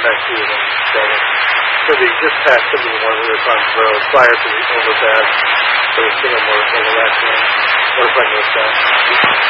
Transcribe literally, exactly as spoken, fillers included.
past two of them. Seven. So they just passed some of the one we were on the road prior to the overpass. So some of them were overlapping. What if I missed that?